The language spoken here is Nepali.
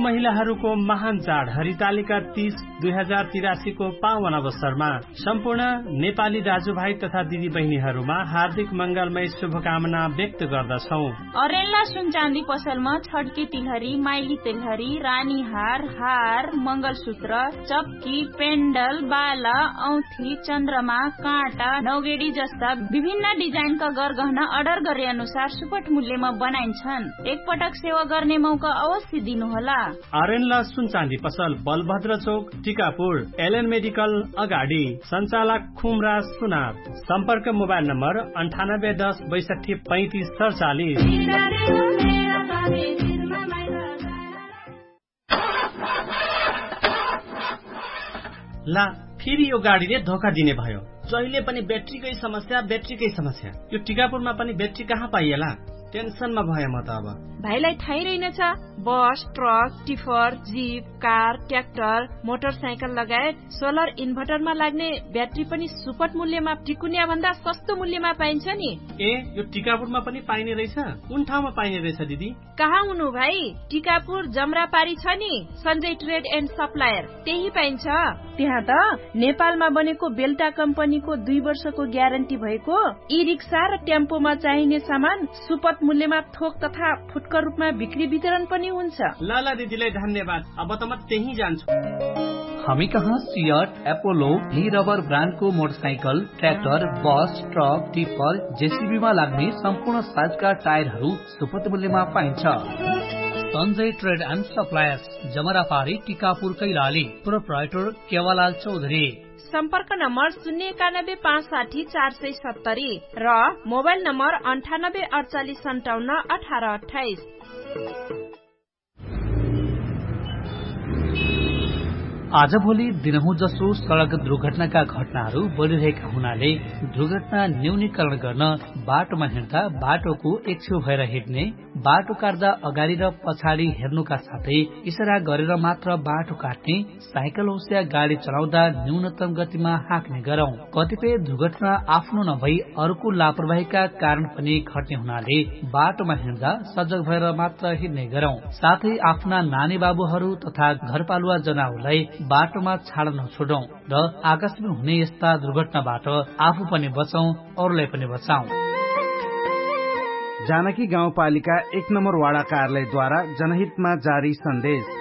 महिलाहरूको महान चाड हरितालिका 30 2083 को पावन अवसरमा सम्पूर्ण नेपाली दाजुभाइ तथा दिदी बहिनीहरूमा हार्दिक मंगलमय शुभकामना व्यक्त गर्दछौ। अरेन्ला सुन चाँदी पसलमा छड्के तिलहरी, माइली तिलहरी, रानी हार, मंगलसूत्र, चप्की, पेन्डल, बाला, औँठी, चन्द्रमा, काँटा, नौगेडी जस्ता विभिन्न डिजाइनका गरगहना अर्डर गरे अनुसार सुपथ मूल्यमा बनाइन्छन्। एकपटक सेवा गर्ने मौका अवश्य दिनुहोला। अरेन्ला सुन चाँदी पसल बलभद्र चौक, टिकापुर, एलएन मेडिकल अगाडि, सञ्चालक खुमराज सुनार। सम्पर्क मोबाइल नम्बर 9810 62 35 47। ला फेरि यो गाडीले धोका दिने भयो। जहिले पनि ब्याट्रीकै समस्या। यो टिकापुरमा पनि ब्याट्री कहाँ पाइएला? टेन्सनमा भए म त अब। भाइलाई थाहै रहेनछ, बस, truck, tipper, jeep, car, tractor, motorcycle लगायत सोलर इन्भर्टरमा लाग्ने ब्याट्री पनि सुपथ मूल्यमा टिकुनिया भन्दा सस्तो मूल्यमा पाइन्छ नि। ए, यो टिकापुरमा पनि पाइने रहेछ? कुन ठाउँमा पाइने रहेछ दिदी? कहाँ हुनु भाइ? टिकापुर जमरापारी छ नि, सञ्जय ट्रेड एन्ड सप्लायर, त्यही पाइन्छ। त्यहाँ त नेपालमा बनेको बेल्टा कम्पनीको 2 वर्षको ग्यारेन्टी भएको ई रिक्सा र टेम्पोमा चाहिने सामान सुपथ मूल्यमा थोक तथा फुटकर रूपमा बिक्री वितरण पनि हुन्छ। ल दिदीलाई धन्यवाद। अब त म त्यही जान्छु। हामी कहाँ सियट, एपोलो, भी रबर ब्रान्डको मोटरसाइकल, ट्र्याक्टर, बस, ट्रक, टिप्पर, जेसीबीमा लाग्ने सम्पूर्ण साइजका टायरहरू सुपथ मूल्यमा पाइन्छ। Sanjay trade and suppliers, जमरापारी, Tikapur, Kailali. Proprietor केवालाल Chaudhary. सम्पर्क नम्बर 091 560 470 र मोबाइल नम्बर 98 48 57 18 28। आजभोलि दिनहुँ जसो सड़क दुर्घटनाका घटनाहरू बढ़िरहेका हुनाले दुर्घटना न्यूनीकरण गर्न बाटोमा हिँड्दा बाटोको एक छेउ भएर हिँड्ने, बाटो काट्दा अगाडि र पछाडि हेर्नुका साथै इशारा गरेर मात्र बाटो काट्ने, साइकल होस् या गाडी चलाउँदा न्यूनतम गतिमा हाँक्ने गरौं। कतिपय दुर्घटना आफ्नो नभई अरूको लापरवाहीका कारण पनि घट्ने हुनाले बाटोमा हिँड्दा सजग भएर मात्र हिँड्ने गरौं। साथै आफ्ना नानी बाबुहरू तथा घरपालुवा जनावरलाई बाटोमा छाड्न नछोडौं र आकस्मिक हुने यस्ता दुर्घटनाबाट आफू पनि बचौं, अरूलाई पनि बचाऊ। जानकी गाउँपालिका 1 नम्बर वाडा कार्यालयद्वारा जनहितमा जारी सन्देश।